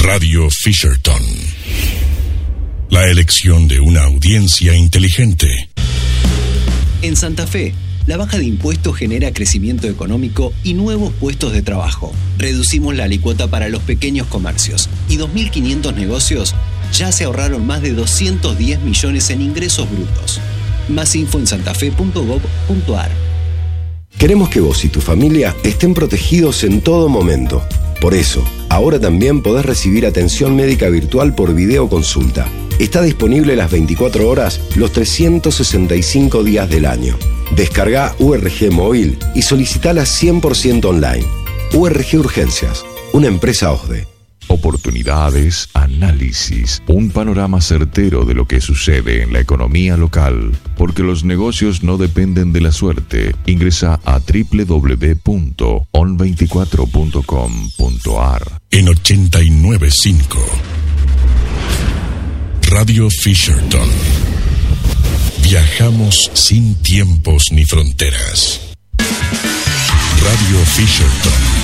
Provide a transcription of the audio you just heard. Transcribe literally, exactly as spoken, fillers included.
Radio Fisherton. La elección de una audiencia inteligente. En Santa Fe, la baja de impuestos genera crecimiento económico y nuevos puestos de trabajo. Reducimos la alícuota para los pequeños comercios y dos mil quinientos negocios ya se ahorraron más de doscientos diez millones en ingresos brutos. Más info en santafe punto gob punto ar. Queremos que vos y tu familia estén protegidos en todo momento. Por eso, ahora también podés recibir atención médica virtual por videoconsulta. Está disponible las veinticuatro horas, los trescientos sesenta y cinco días del año. Descarga U R G Móvil y solicitala cien por ciento online. U R G Urgencias, una empresa O S D E. Oportunidades, análisis, un panorama certero de lo que sucede en la economía local, porque los negocios no dependen de la suerte. Ingresa a doble u doble u doble u punto on veinticuatro punto com punto ar. En ochenta y nueve punto cinco Radio Fisherton. Viajamos sin tiempos ni fronteras. Radio Fisherton.